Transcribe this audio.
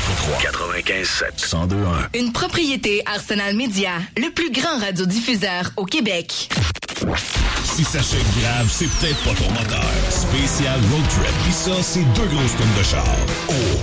95.7. 102.1. Une propriété Arsenal Média, le plus grand radiodiffuseur au Québec. Si ça chèque grave, c'est peut-être pas ton moteur. Spécial Road Trip. Pis ça, c'est 2 grosses tonnes de char. Oh!